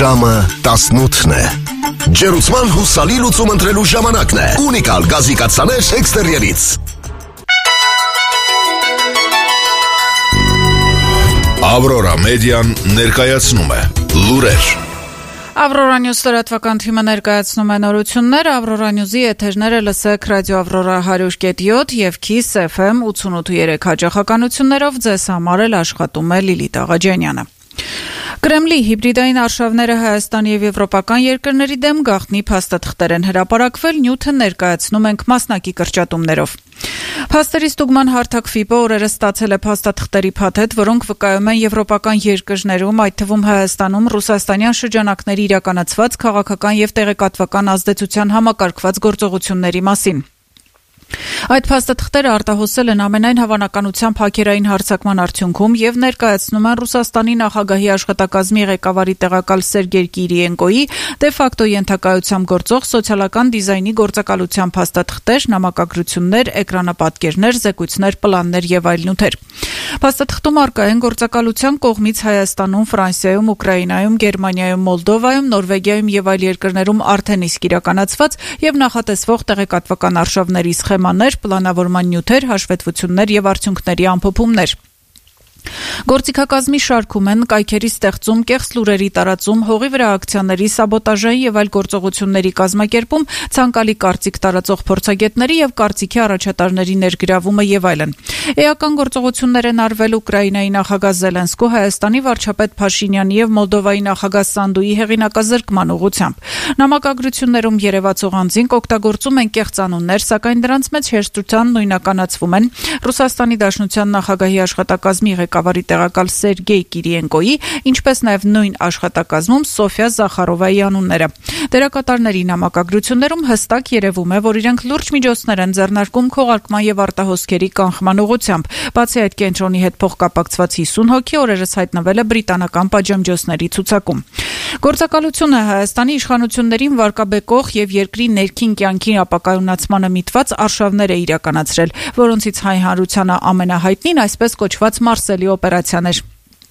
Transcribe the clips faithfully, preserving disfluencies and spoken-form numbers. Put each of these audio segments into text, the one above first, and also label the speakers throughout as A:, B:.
A: Ժամը տասնութն է։ Ջերուցման հուսալի լուծում ընտրելու ժամանակն է։ Ունիկալ գազի կաթսաներ էքստերիերից։ Ավրորա մեդիան ներկայացնում է լուրեր։
B: Ավրորա Նյուզ լրատվական թիմը ներկայացնում է նորություններ։ Ավրորա Նյուզի եթերները լսեք ռադիո Ավրորա հարյուր կետ յոթ եւ Kiss F M ութսունութ ու երեք հաճախականություններով ձեզ համար էլ աշխատում է Լիլիթ Աղաջանյանը։ Կրեմլի հիբրիդային արշավները Հայաստանի եւ եվրոպական երկրների դեմ գաղտնի փաստաթղթեր են հրապարակվել, նյութը ներկայացնում ենք մասնակի կրճատումներով։ Փաստերի ստուգման հարթակ ֆիպը օրերս ստացել է փաստաթղթերի փաթեթ, որոնք վկայում են եվրոպական երկրներում, այդ թվում Հայաստանում, ռուսաստանյան շրջանակների իրականացված քաղաքական եւ տեղեկատվական ազդեցության համակարգված գործողությունների մասին։ Այդ փաստաթղթերը արտահոսել են ամենայն հավանականությամբ հաքերային հարձակման արդյունքում եւ ներկայացնում են Ռուսաստանի նախագահի աշխատակազմի ղեկավարի տեղակալ Սերգեյ Կիրիենկոյի դե ֆակտո ենթակայությամբ գործող սոցիալական դիզայնի գործակալության փաստաթղթեր, նամակագրություններ, էկրանապատկերներ, զեկույցներ, պլաններ եւ այլ նյութեր։ Փաստաթղթում առկա են գործակալության կողմից Հայաստանում, Ֆրանսիայում, Ուկրաինայում, Գերմանիայում, Մոլդովայում, Նորվեգիայում եւ այլ երկրներում արդեն իսկ իրականացված եւ նախատեսվող տեղեկատվական արշավների սխեմաներ, պլանավորման նյութեր, հաշվետվություններ եւ արդյունքների ամփոփումներ։ Գործիքակազմի շարքում են կայքերի ստեղծում, կեղծ լուրերի տարածում, հողի վրա ակցիաների, սաբոտաժային եւ այլ գործողությունների կազմակերպում, ցանկալի կարծիք տարածող փորձագետների եւ կարծիքի առաջատարների ներգրավումը եւ այլն։ Էական գործողություններ են արվել Ուկրաինայի նախագահ Զելենսկու, Հայաստանի վարչապետ Փաշինյանի եւ Մոլդովայի նախագահ Սանդուի հեղինակազրկման ուղղությամբ։ Նամակագրություններում երևացող անձինք օգտագործում են կեղծ անուններ, սակայն դրանց մեծ հեշտությամբ նույնականացվում են Ռուսաստանի Դաշնության նախագահի աշխատակազմի ղեկավարի տեղակալ Սերգեյ Կիրիենկոյի, ինչպես նաև նույն աշխատակազմում Սոֆիա Զախարովայի անունները։ Դերակատարների նամակագրություններում հստակ երևում է, որ իրենք լուրջ միջոցներ են ձեռնարկում քողարկման եւ արտահոսքերի կանխման ուղղությամբ։ Բացի այդ, կենտրոնի հետ փոխկապակցված հիսուն հոգի օրերս հայտնվել է բրիտանական պատժամիջոցների ցուցակում։ Գործակալությունը Հայաստանի իշխանություններին վարկաբեկող եւ երկրի ներքին կյանքի ապակայունացմանը միտված արշավներ է իրականացրել, որոնցից հայ հանրությանը ամենահայտնին այսպես կոչված Մարսելի օպերացիան էր։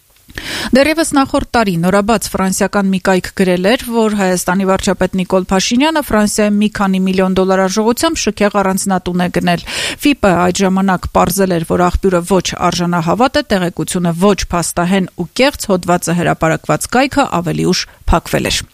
B: Դեռևս նախորդ տարի նորաբաց ֆրանսիական մի կայք գրել էր, որ Հայաստանի վարչապետ Նիկոլ Փաշինյանը Ֆրանսիայում մի քանի միլիոն դոլար արժողությամբ շքեղ առանձնատուն է գնել։ ֆիպը այդ ժամանակ պարզել էր, որ աղբյուրը ոչ արժանահավատ է, տեղեկությունը ոչ փաստահեն ու կեղծ, հոդվածը հրապարակված կայքը ավելի ուշ փակվել էր։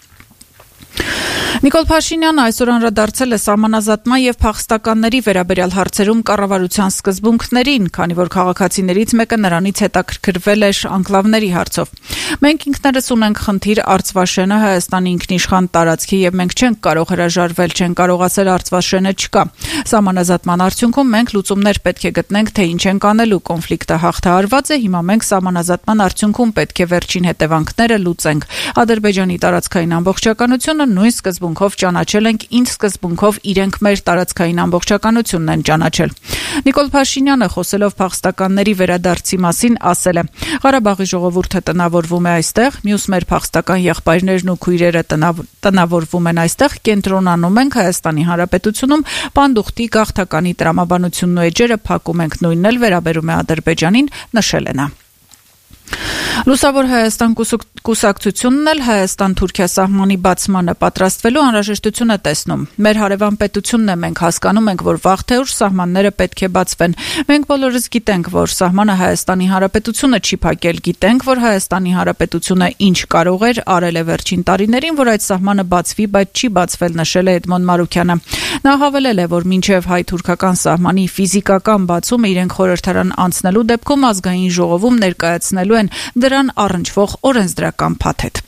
B: Նիկոլ Փաշինյանը այսօր անդրադարձել է սահմանազատման եւ փախստականների վերաբերյալ հարցերում կառավարության սկզբունքներին, քանի որ քաղաքացիներից մեկը նրանից հետաքրքրվել էր անկլավների հարցով։ Մենք ինքներս ունենք խնդիր Արցվաշենը Հայաստանի ինքնիշխան տարածքի եւ մենք չենք կարող հրաժարվել, չենք կարող ասել Արցվաշենը չկա։ Սահմանազատման արդյունքում մենք լուծումներ պետք է գտնենք, թե ինչ ենք անելու, կոնֆլիկտը հաղթահարված է, հիմա մենք սահմանազատման արդյունքում պետք է վերջին հետևանքները լուծենք։ Ադրբեջանի տարածքային ամբողջականությունը նույն սկզբունքով ճանաչել ենք, ինչ սկզբունքով իրենք մեր տարածքային ամբողջականությունն են ճանաչել։ Նիկոլ Փաշինյանը խոսելով փախստականների վերադարձի մասին ասել է. Ղարաբաղի ժողովուրդը տնավորվում է այստեղ, մյուս մեր փախստական եղբայրներն ու քույրերը տնավորվում են այստեղ, կենտրոնանում ենք Հայաստանի Հանրապետությունում, պանդուխտի գաղթականի տրամաբանությունն ու էջերը փակում ենք, նույնն էլ վերաբերում է Ադրբեջանին, նշել է նա։ Լուսավոր Հայաստան կուսակցությունն էլ Հայաստան-Թուրքիա սահմանի բացմանը պատրաստվելու անհրաժեշտություն է տեսնում։ Մեր հարևան պետությունն է, մենք հասկանում ենք, որ վաղ թե ուշ սահմանները պետք է բացվեն։ Մենք բոլորս գիտենք, որ սահմանը Հայաստանի Հանրապետությունը չի փակել, գիտենք, որ Հայաստանի Հանրապետությունը ինչ կարող էր, արել է վերջին տարիներին, որ այդ սահմանը բացվի, բայց չի բացվել, նշել է Էդմոն Մարուքյանը։ Նա հավելել է, որ մինչև հայ-թուրքական սահմանի ֆիզիկական բացումը իրենք խորհրդարան անցնելու դեպքում ազգային ժողովում ներկայացնելու են դրան առնչվող օրենսդրական փաթեթ։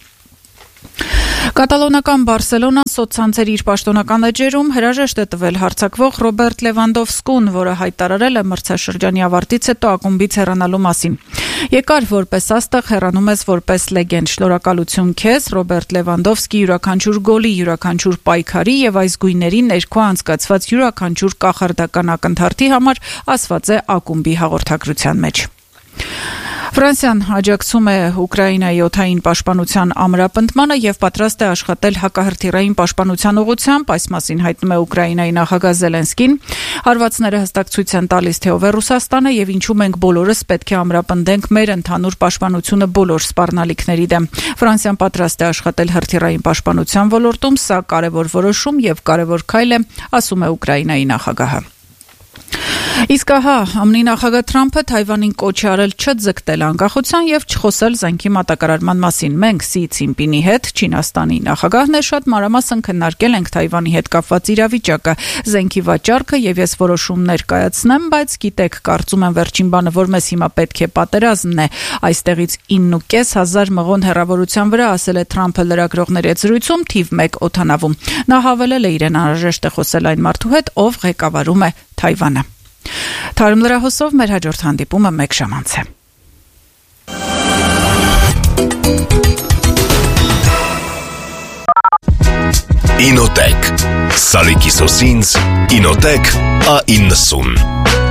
B: Կատալոնական Բարսելոնան սոցցանցերի իր պաշտոնական էջերում հրաժեշտ է տվել հարձակվող Ռոբերտ Լևանդովսկուն, որը հայտարարել է մրցաշրջանի ավարտից հետո ակումբից հեռանալու մասին։ Եկար որպես աստղ, հեռանում ես որպես լեգենդ։ Շնորհակալություն քեզ, Ռոբերտ Լևանդովսկի, յուրաքանչյուր գոլի, յուրաքանչյուր պայքարի եւ այս գույների ներքո անցկացված յուրաքանչյուր կախարդական ակնթարթի համար, ասված է ակումբի հաղորդագրության մեջ։ Ֆրանսիան աջակցում է Ուկրաինայի օդային պաշտպանության ամրապնդմանը եւ պատրաստ է աշխատել հակահրթիռային պաշտպանության ուղղությամբ, այս մասին հայտնում է Ուկրաինայի նախագահ Զելենսկին։ Հարվածները հստակ ցույց են տալիս, թե ով է Ռուսաստանը եւ ինչու մենք բոլորս պետք է ամրապնդենք մեր ընդհանուր պաշտպանությունը բոլոր սպառնալիքների դեմ։ Ֆրանսիան պատրաստ է աշխատել հրթիռային պաշտպանության ոլորտում, սա կարևոր որոշում եւ կարևոր քայլ է, ասում է Ուկրաինայի նախագահը։ Իսկ ահա ԱՄՆ նախագահ Թրամփը Թայվանին կոչ է արել չձգտել անկախության եւ չխոսել զենքի մատակարարման մասին։ Մենք Սի Ցինպինի հետ, Չինաստանի նախագահն է, շատ մանրամասն քննարկել ենք Թայվանի հետ կապված իրավիճակը, զենքի վաճառքը եւ ես որոշումներ կայացնեմ, բայց գիտեք, կարծում եմ վերջին բանը, որ մեզ հիմա պետք է պատերազմն է։ Այստեղից ինը ու կես հազար մղոն հեռավորության վրա, ասել է Թրամփը լրագրողների հետ զրույցում թիվ մեկ օդանավում։ Նա հավելել է իրեն անհրաժեշտ է խոսել այն մարդու հետ, ով ղեկավարում է Թայվանը։ Թարմ լրահոսով մեր հաջորդ հանդիպումը մեկ ժամ անց է։
A: Ինոտեք Սալիկի սոսինց Ինոտեք A իննսուն